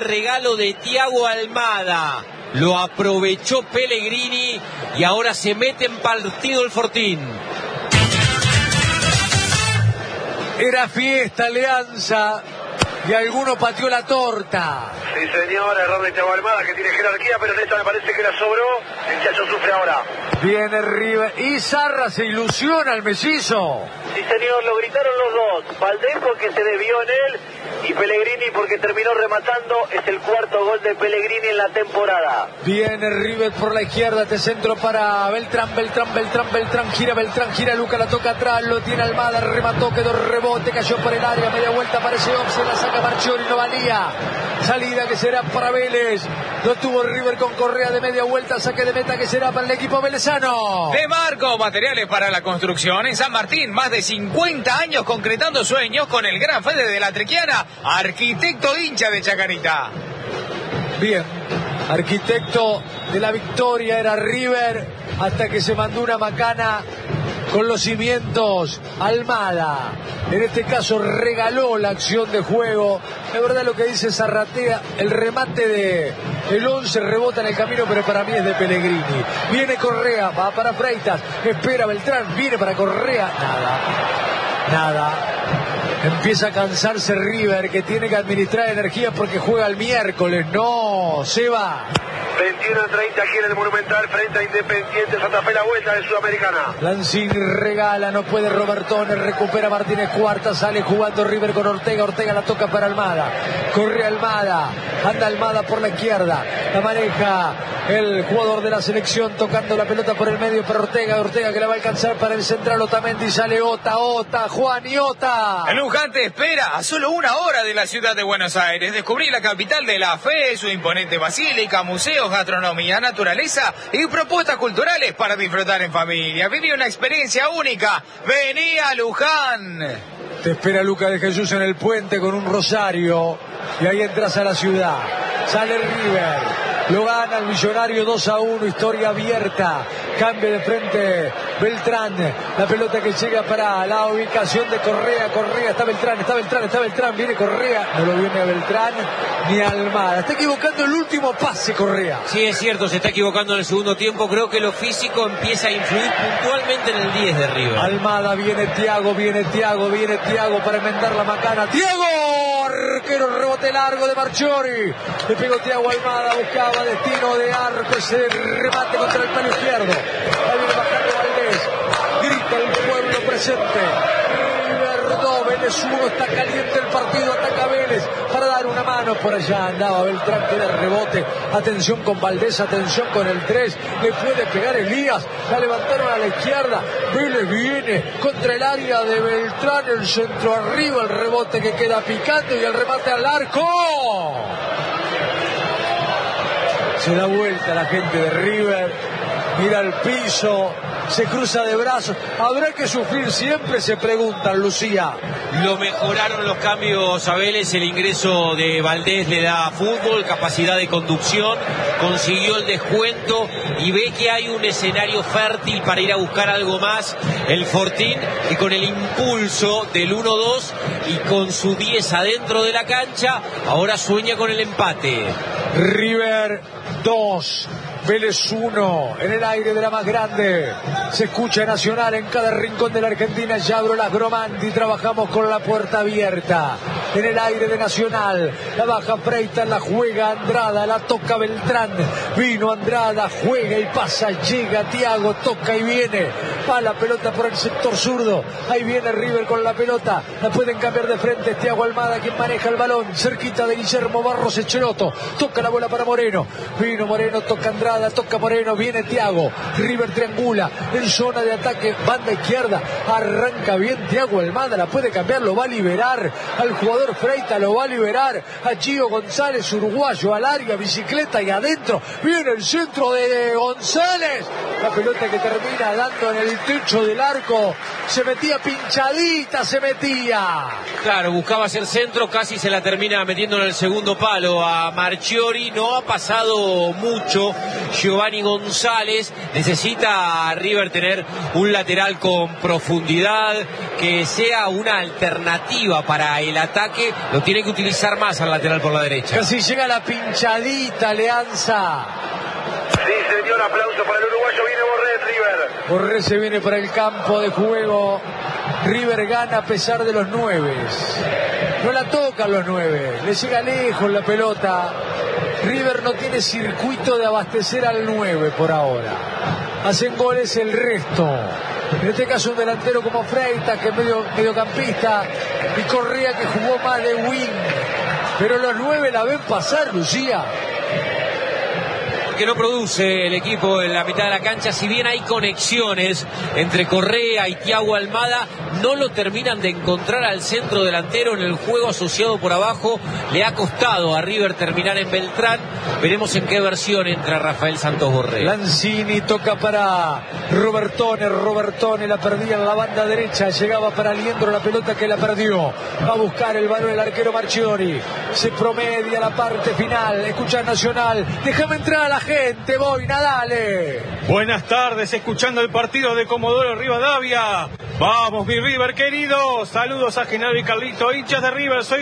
regalo de Thiago Almada. Lo aprovechó Pellegrini y ahora se mete en partido el Fortín. Era fiesta, Alianza, y alguno pateó la torta. Sí, señor, error de Thiago Almada, que tiene jerarquía, pero en esta me parece que la sobró. El Chacho sufre ahora. Viene River y Zarra se ilusiona al mellizo. Sí, señor, lo gritaron los dos. Valdés porque se desvió en él y Pellegrini porque terminó rematando. Es el cuarto gol de Pellegrini en la temporada. Viene River por la izquierda, este centro para Beltrán, gira, Luca la toca atrás, lo tiene Almada, remató, quedó rebote, cayó por el área, media vuelta, aparece Ox, la saca Marchiori, no valía. Salida que será para Vélez. Lo tuvo River con Correa de media vuelta, saque de meta que será para el equipo velezano. De Marco, materiales para la construcción en San Martín, más de 50 años concretando sueños con el gran Fede de la Trequiana, arquitecto hincha de Chacarita. Bien, arquitecto de la victoria era River, hasta que se mandó una macana con los cimientos. Almada, en este caso, regaló la acción de juego. Es verdad lo que dice Zarratea, el remate de el 11 rebota en el camino, pero para mí es de Pellegrini. Viene Correa, va para Freitas, espera Beltrán, viene para Correa, nada. Empieza a cansarse River, que tiene que administrar energía porque juega el miércoles. No, se va. 21-30 aquí en el Monumental frente a Independiente Santa Fe, la vuelta de Sudamericana. Lancín regala, no puede Robertones, recupera Martínez Cuarta, sale jugando River con Ortega la toca para Almada, corre Almada, anda Almada por la izquierda, la maneja el jugador de la selección tocando la pelota por el medio para Ortega que la va a alcanzar para el central Otamendi, sale Ota, Juan y Ota. El Luján te espera a solo 1 hora de la ciudad de Buenos Aires. Descubrí la capital de la fe, su imponente basílica, museos, gastronomía, naturaleza y propuestas culturales para disfrutar en familia. Viví una experiencia única. Vení a Luján. Te espera Luca de Jesús en el puente con un rosario y ahí entras a la ciudad. Sale River, lo gana el Millonario 2-1, historia abierta. Cambio de frente Beltrán, la pelota que llega para la ubicación de Correa, está Beltrán, viene Correa, no lo viene a Beltrán ni a Almada, está equivocando el último pase Correa. Sí, es cierto, se está equivocando en el segundo tiempo, creo que lo físico empieza a influir puntualmente en el 10 de River. Almada, viene Thiago para enmendar la macana, ¡Thiago! Arquero, rebote largo de Marchiori, le pegó Thiago Almada, buscaba destino de arco, ese remate contra el palo izquierdo. Ahí viene bajando Valdés, grita el pueblo presente. River 2, Vélez 1, está caliente el partido, ataca Vélez para dar una mano. Por allá andaba Beltrán, que era rebote. Atención con Valdés, atención con el 3, le puede pegar Elías, la levantaron a la izquierda. Vélez viene contra el área de Beltrán, el centro arriba, el rebote que queda picando y el remate al arco. Se da vuelta la gente de River, mira al piso, se cruza de brazos. ¿Habrá que sufrir siempre? Se preguntan, Lucía. Lo mejoraron los cambios a Vélez, el ingreso de Valdés le da fútbol, capacidad de conducción, consiguió el descuento y ve que hay un escenario fértil para ir a buscar algo más. El Fortín, que con el impulso del 1-2 y con su 10 adentro de la cancha, ahora sueña con el empate. River 2, Vélez 1, en el aire de la más grande. Se escucha Nacional en cada rincón de la Argentina. Yagro Gromandi, trabajamos con la puerta abierta. En el aire de Nacional, la baja Freitas, la juega Andrada, la toca Beltrán. Vino Andrada, juega y pasa, llega Thiago, toca y viene. Va la pelota por el sector zurdo. Ahí viene River con la pelota. La pueden cambiar de frente. Thiago Almada quien maneja el balón. Cerquita de Guillermo Barros Echeloto. Toca la bola para Moreno. Vino Moreno, toca Andrada, toca Moreno. Viene Thiago. River triangula en zona de ataque. Banda izquierda. Arranca bien Thiago Almada. La puede cambiar. Lo va a liberar al jugador Freitas. Lo va a liberar a Gio González, uruguayo, al área. Bicicleta y adentro. Viene el centro de González. La pelota que termina dando en el el techo del arco, se metía pinchadita, se metía. Claro, buscaba hacer centro, casi se la termina metiendo en el segundo palo a Marchiori. No ha pasado mucho Giovanni González. Necesita a River tener un lateral con profundidad, que sea una alternativa para el ataque. Lo tiene que utilizar más al lateral por la derecha. Casi llega la pinchadita, Leanza. Sí, señor, aplauso para el uruguayo. Viene Borré, River. Borré se viene para el campo de juego. River gana a pesar de los 9. No la tocan los 9. Le llega lejos la pelota. River no tiene circuito de abastecer al 9 por ahora. Hacen goles el resto. En este caso un delantero como Freitas, que es mediocampista, y Correa, que jugó más de wing. Pero los 9 la ven pasar, Lucía. Que no produce el equipo en la mitad de la cancha. Si bien hay conexiones entre Correa y Thiago Almada, no lo terminan de encontrar al centro delantero en el juego asociado por abajo. Le ha costado a River terminar en Beltrán. Veremos en qué versión entra Rafael Santos Borré. Lanzini toca para Robertone la perdía en la banda derecha, llegaba para Liendro, la pelota que la perdió. Va a buscar el balón el arquero Marchiori. Se promedia la parte final. Escucha Nacional. Déjame entrar a la gente, Boina, dale. Buenas tardes, escuchando el partido de Comodoro Rivadavia. Vamos, mi River querido. Saludos a Genaro y Carlito, hinchas de River. Soy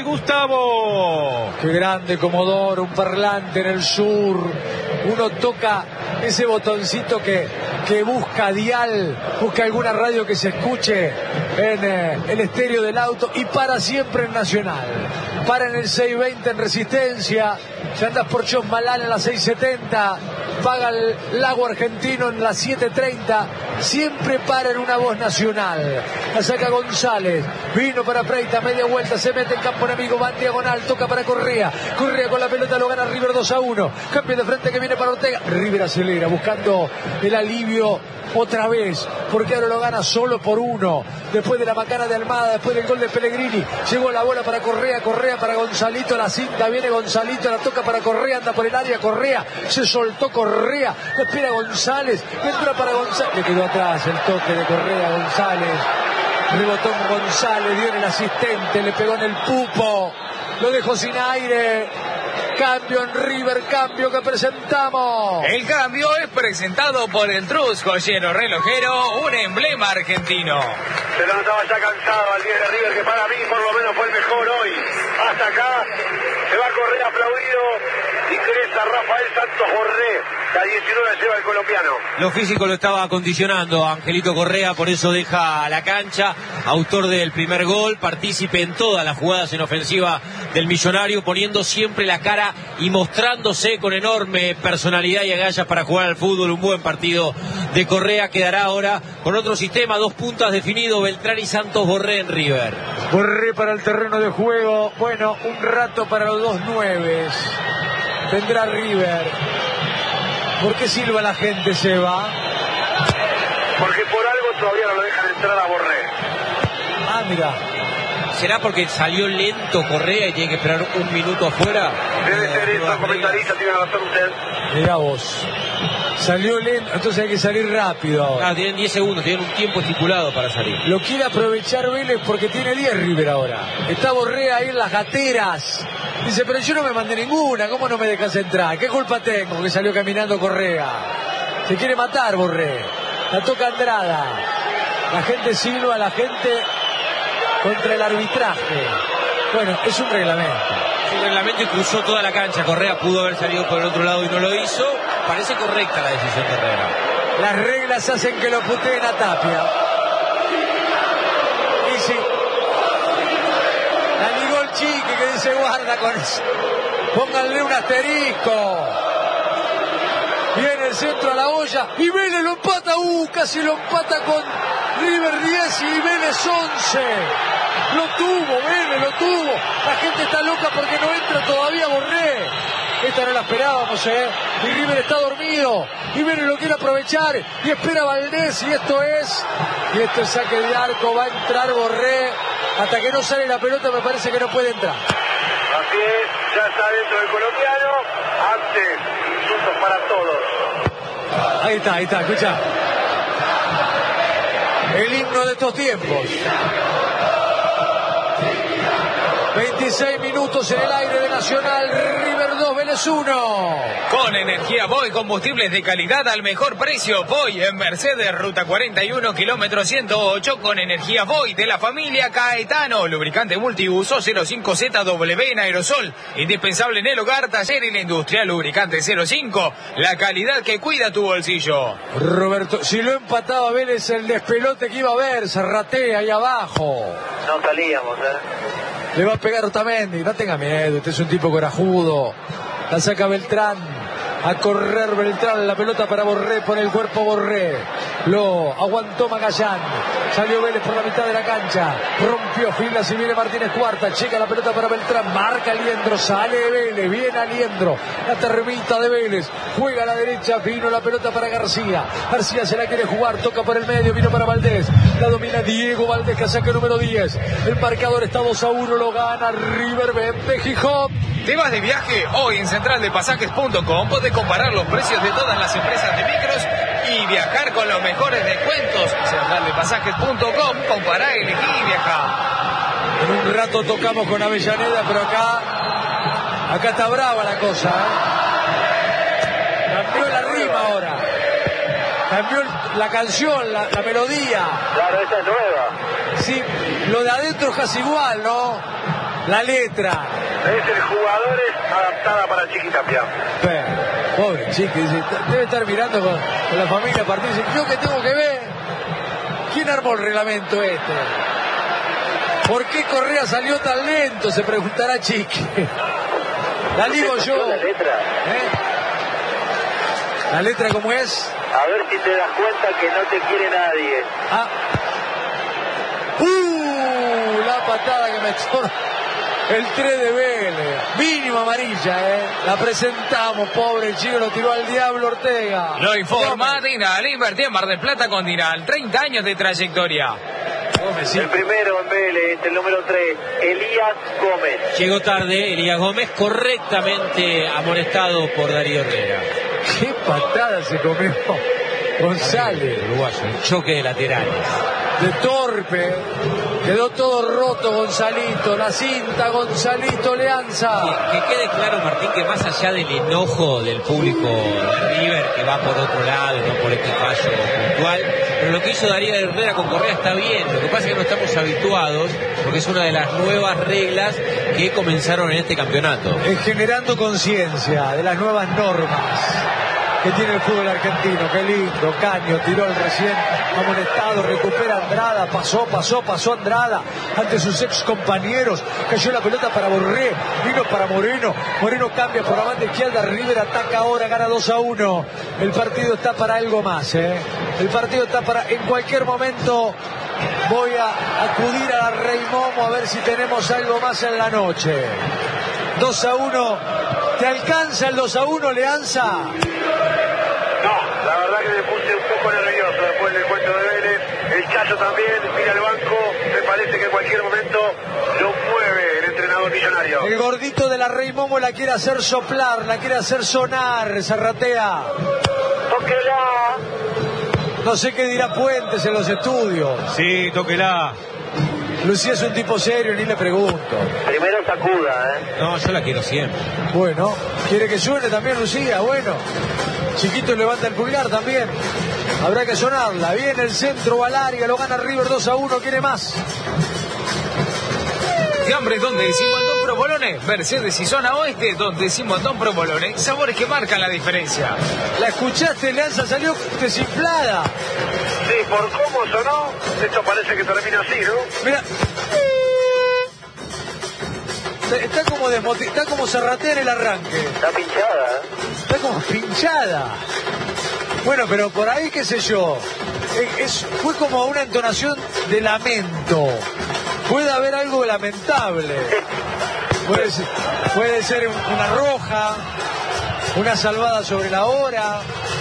Gustavo. Qué grande Comodoro, un parlante en el sur. Uno toca ese botoncito que busca dial, busca alguna radio que se escuche en el estéreo del auto y para siempre en Nacional. Para en el 620 en Resistencia. Si andas por Chosmalal en la 670, paga el Lago Argentino en la 730. Siempre para en una voz nacional. La saca González. Vino para Freitas, media vuelta, se mete en campo enemigo, va en diagonal, toca para Correa. Correa con la pelota, lo gana River 2-1. Cambio de frente que viene para Ortega. River acelera, buscando el alivio otra vez, porque ahora lo gana solo por 1. Después de la macana de Almada, después del gol de Pellegrini, llegó la bola para Correa, Correa para Gonzalito, la cinta, viene Gonzalito, la toca para Correa, anda por el área, Correa, se soltó Correa, espera González, entra para González, le quedó atrás el toque de Correa, González, rebotó González, dio en el asistente, le pegó en el pupo, lo dejó sin aire. Cambio en River, cambio que presentamos. El cambio es presentado por el Trus Joyero Relojero, un emblema argentino. Se lo notaba ya cansado al 10 de River, que para mí por lo menos fue el mejor hoy. Hasta acá se va a correr aplaudido. Ingresa Rafael Santos Borré. La 19 lleva el colombiano. Lo físico lo estaba acondicionando Angelito Correa, por eso deja la cancha. Autor del primer gol, partícipe en todas las jugadas en ofensiva del Millonario, poniendo siempre la cara y mostrándose con enorme personalidad y agallas para jugar al fútbol. Un buen partido de Correa. Quedará ahora con otro sistema, 2 puntas definido, Beltrán y Santos Borré en River. Borré para el terreno de juego. Bueno, un rato para los 2 9. Tendrá River. ¿Por qué silba la gente, Seba? Porque por algo todavía no lo dejan entrar a Borré. Ah, mira. ¿Será porque salió lento Correa y tiene que esperar un minuto afuera? Debe ser eso, comentarista, tiene razón usted. Mirá vos. Salió lento, entonces hay que salir rápido. Ah, tienen 10 segundos, tienen un tiempo estipulado para salir. Lo quiere aprovechar Vélez porque tiene 10 River ahora. Está Borré ahí en las gateras. Dice, pero yo no me mandé ninguna, ¿cómo no me dejas entrar? ¿Qué culpa tengo que salió caminando Correa? Se quiere matar Borré. La toca Andrada. La gente silba, la gente contra el arbitraje. Bueno, es un reglamento. Es un reglamento y cruzó toda la cancha. Correa pudo haber salido por el otro lado y no lo hizo. Parece correcta la decisión de Herrera. Las reglas hacen que lo puteen a Tapia. Y sí. La ligó el Chique que dice guarda con eso. Pónganle un asterisco. Viene el centro a la olla y Vélez lo empata. Casi lo empata con River 10 y Vélez 11. Lo tuvo, Vélez lo tuvo. La gente está loca porque no entra todavía Borré. Esta no la esperábamos, Y River está dormido. Y Vélez lo quiere aprovechar. Y espera Valdés. Y esto es saque de arco. Va a entrar Borré. Hasta que no sale la pelota me parece que no puede entrar. Así es, ya está dentro del colombiano. Antes, insultos para todos. Ahí está, escucha. el himno de estos tiempos. 26 minutos en el aire de Nacional, River 2, Vélez 1. Con energía Voy, combustibles de calidad al mejor precio. Voy en Mercedes, ruta 41, kilómetro 108, con energía Voy de la familia Caetano. Lubricante multiuso 05ZW en aerosol. Indispensable en el hogar, taller y la industria. Lubricante 05, la calidad que cuida tu bolsillo. Roberto, si lo empataba Vélez, el despelote que iba a haber, Zarratea ahí abajo. No salíamos, Le va a pegar Otamendi, no tenga miedo, usted es un tipo corajudo. La saca Beltrán, a correr Beltrán, la pelota para Borré, por el cuerpo Borré. Lo aguantó Magallán, salió Vélez por la mitad de la cancha, rompió filas y viene Martínez Cuarta, checa la pelota para Beltrán, marca Aliendro, sale Vélez, viene Aliendro, la termita de Vélez, juega a la derecha, vino la pelota para García, García se la quiere jugar, toca por el medio, vino para Valdés, la domina Diego Valdés, que saca número 10, el marcador está 2-1, lo gana River, vente Gijón. ¿Te vas de viaje? Hoy en centraldepasajes.com podés comparar los precios de todas las empresas de micros y viajar con los mejores descuentos. Centraldepasajes.com, compará, elegí y viajá. En un rato tocamos con Avellaneda, pero acá está brava la cosa, Cambió la rima ahora. Cambió la canción, la melodía. Claro, esa es nueva. Sí, lo de adentro es casi igual, ¿no? La letra. Es el Jugadores adaptada para Chiquitapia. Pobre Chiqui, dice, debe estar mirando con la familia partida. Dice, ¿yo qué tengo que ver? ¿Quién armó el reglamento este? ¿Por qué Correa salió tan lento? Se preguntará Chiqui. La digo yo. ¿La letra? ¿La letra cómo es? A ver si te das cuenta que no te quiere nadie. La patada que me echó el 3 de Vélez. Mínimo amarilla, La presentamos, pobre el chico, lo tiró al diablo Ortega. Lo informa Dinal, invertí en Mar del Plata con Dinal, 30 años de trayectoria. El primero en Vélez, el número 3, Elías Gómez. Llegó tarde Elías Gómez, correctamente amonestado por Darío Herrera. Qué patada se comió González. Uruguayo, un choque de laterales. De torpe, quedó todo roto Gonzalito, la cinta Gonzalito Leanza. Que quede claro, Martín, que más allá del enojo del público de River, que va por otro lado, no por este fallo puntual, pero lo que hizo Darío Herrera con Correa está bien. Lo que pasa es que no estamos habituados, porque es una de las nuevas reglas que comenzaron en este campeonato. Es generando conciencia de las nuevas normas que tiene el fútbol argentino. Qué lindo, Caño tiró el recién amonestado, recupera Andrada, pasó Andrada ante sus ex compañeros, cayó la pelota para Borré, vino para Moreno cambia por la banda izquierda, River ataca ahora, gana 2-1, el partido está para algo más, el partido está para, en cualquier momento voy a acudir a la Rey Momo a ver si tenemos algo más en la noche. 2-1, ¿te alcanza el 2-1, Leanza? No, la verdad que me puse un poco nervioso después del cuento de Vélez. El Chacho también, mira el banco, me parece que en cualquier momento lo mueve el entrenador millonario. El gordito de la Rey Momo la quiere hacer soplar, la quiere hacer sonar, Zarratea. tóquela. No sé qué dirá Puentes en los estudios. Sí, tóquela. Lucía es un tipo serio, ni le pregunto. Primero sacuda, No, yo la quiero siempre. Bueno, quiere que suene también Lucía, bueno. Chiquito levanta el pulgar también. Habrá que sonarla. Viene el centro, Valaria, lo gana River 2-1, quiere más. Fiambres donde decimos Don Provolone, Mercedes y zona oeste donde decimos Don Provolone, sabores que marcan la diferencia. ¿La escuchaste, Leanza? Salió desinflada. Sí, por cómo sonó, esto parece que termina así, ¿no? Mira. Está como está como Zarratea en el arranque. Está pinchada, Está como pinchada. Bueno, pero por ahí, qué sé yo. Fue como una entonación de lamento. Puede haber algo lamentable. Puede ser una roja, una salvada sobre la hora.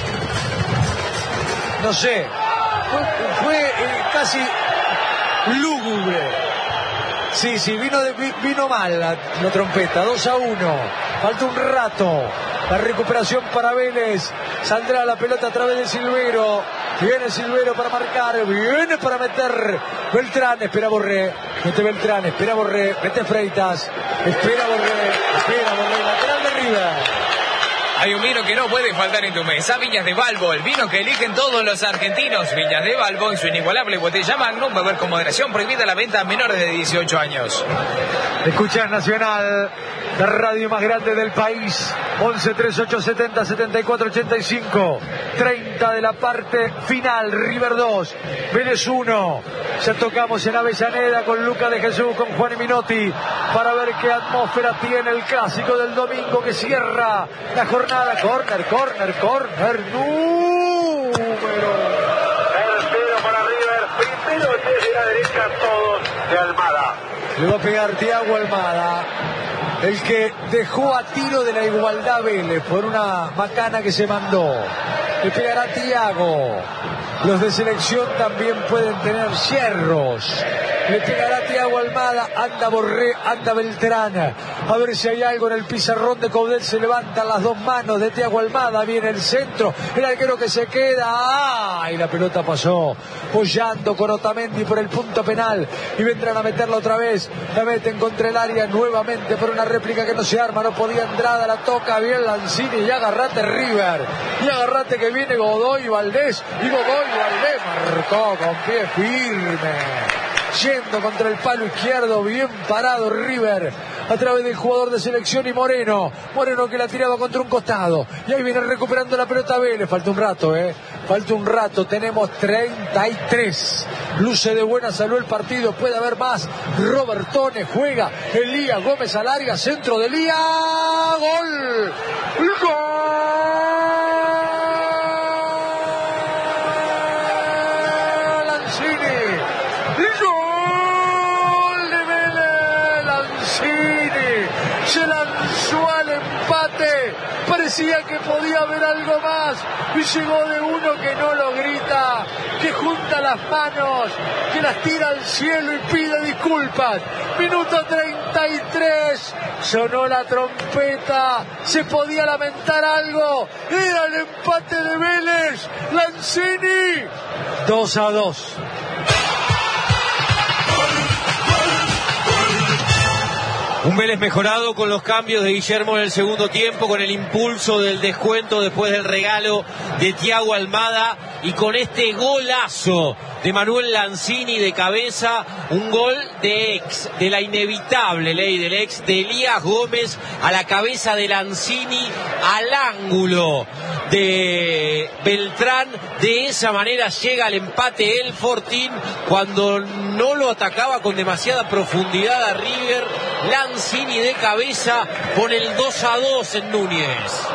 No sé. Fue casi lúgubre. Sí, vino mal la trompeta. 2-1. Falta un rato. La recuperación para Vélez. Saldrá la pelota a través de Silvero. Viene Silvero para marcar. Viene para meter Beltrán. Espera Borré. Mete Beltrán. Espera Borré. Mete Freitas. Espera Borré. Espera Borré. Lateral de River. Hay un vino que no puede faltar en tu mesa, Viñas de Balbo, el vino que eligen todos los argentinos. Viñas de Balbo, en su inigualable botella Magnum, beber con moderación, prohibida la venta a menores de 18 años. Escuchas Nacional, la radio más grande del país. 11 38 70 74 85. 30 de la parte final. River 2, Vélez 1. Ya tocamos en Avellaneda con Lucas de Jesús, con Juan y Minotti, para ver qué atmósfera tiene el clásico del domingo que cierra la jornada. Corner. Número. Tercero para River. Primero desde la derecha todos de Almada. Le va a pegar Thiago Almada, el que dejó a tiro de la igualdad Vélez por una macana que se mandó. Le pegará Thiago. Los de selección también pueden tener hierros. Le pegará Thiago Almada. Anda Borré, anda Beltrán. A ver si hay algo en el pizarrón de Caudel. Se levantan las dos manos de Thiago Almada. Viene el centro. El arquero que se queda. ¡Ay! La pelota pasó. Pollando con Otamendi por el punto penal. Y vendrán a meterla otra vez. La meten contra el área nuevamente por una réplica que no se arma. No podía Andrada. La toca bien Lanzini. Y agarrate River. Y agarrate que viene Godoy Valdés. Y Godoy Valdés marcó con pie firme. Yendo contra el palo izquierdo, bien parado River, a través del jugador de selección y Moreno que la tiraba contra un costado, y ahí viene recuperando la pelota Vélez. Falta un rato, tenemos 33, luce de buena salud el partido, puede haber más. Robertone juega, Elías Gómez al área, centro de Elías, gol. Se lanzó al empate, parecía que podía haber algo más, y llegó de uno que no lo grita, que junta las manos, que las tira al cielo y pide disculpas. Minuto 33, sonó la trompeta, se podía lamentar algo, era el empate de Vélez. Lanzini, 2-2. Un Vélez mejorado con los cambios de Guillermo en el segundo tiempo, con el impulso del descuento después del regalo de Thiago Almada y con este golazo de Manuel Lanzini de cabeza, un gol de la inevitable ley del ex, de Elías Gómez a la cabeza de Lanzini al ángulo de Beltrán. De esa manera llega al empate el Fortín cuando no lo atacaba con demasiada profundidad a River. Lanzini de cabeza pone el 2-2 en Núñez.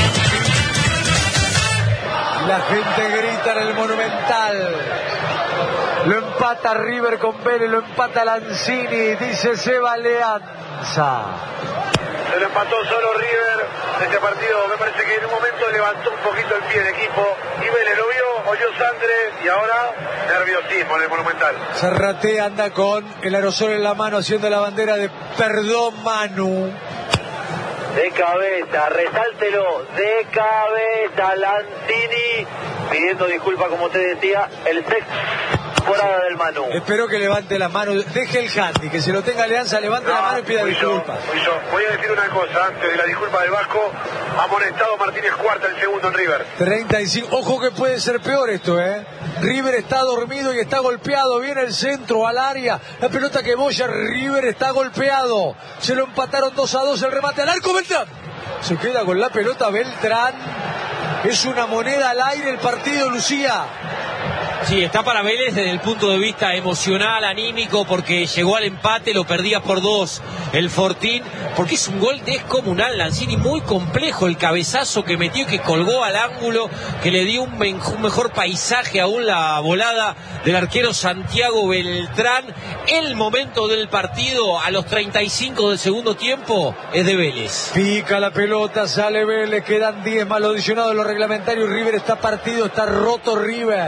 La gente grita en el Monumental. Lo empata River con Vélez, lo empata Lanzini, dice Seba Leanza. Se lo empató solo River. Este partido me parece que en un momento levantó un poquito el pie el equipo y Vélez lo vio, oyó sangre y ahora nerviosismo en el Monumental. Zarratea anda con el aerosol en la mano haciendo la bandera de perdón Manu. De cabeza, resáltelo, de cabeza Lanzini, pidiendo disculpas como usted decía, el sexto temporada del Manu. Espero que levante la mano, deje el handy, que se lo tenga Alianza, levante la mano y pida disculpas. Voy a decir una cosa, antes de la disculpa del Vasco, amonestado Martínez Cuarta el segundo en River. 35, ojo que puede ser peor esto, River está dormido y está golpeado, viene el centro al área, la pelota que boya, River está golpeado, se lo empataron 2-2, el remate al arco, Beltrán, se queda con la pelota Beltrán, es una moneda al aire el partido, Lucía. Sí, está para Vélez desde el punto de vista emocional, anímico, porque llegó al empate, lo perdía por 2 el Fortín, porque es un gol descomunal. Lanzini muy complejo, el cabezazo que metió y que colgó al ángulo, que le dio un mejor paisaje aún la volada del arquero Santiago Beltrán. El momento del partido a los 35 del segundo tiempo es de Vélez. Pica la pelota, sale Vélez, quedan 10 más lo adicionado en los reglamentarios. River está partido, está roto River.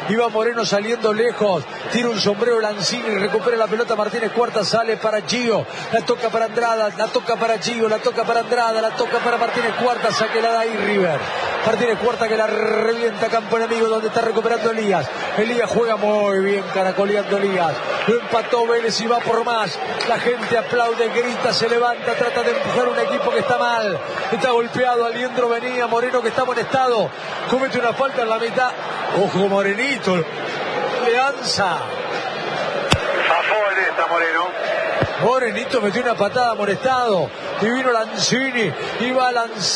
Iba Moreno saliendo lejos. Tira un sombrero Lanzini, recupera la pelota Martínez Cuarta, sale para Gio. La toca para Andrada, la toca para Gio, la toca para Andrada, la toca para Martínez Cuarta, saque la da ahí River. Martínez Cuarta que la revienta campo enemigo donde está recuperando Elías. Elías juega muy bien, caracoleando Elías. Lo empató Vélez y va por más. La gente aplaude, grita, se levanta, trata de empujar un equipo que está mal. Está golpeado, Aliendro venía, Moreno que está amonestado. Comete una falta en la mitad. Ojo Morenito, Leanza. Zafó en esta Moreno. Morenito metió una patada amonestado. Y vino Lanzini, iba Lanzini.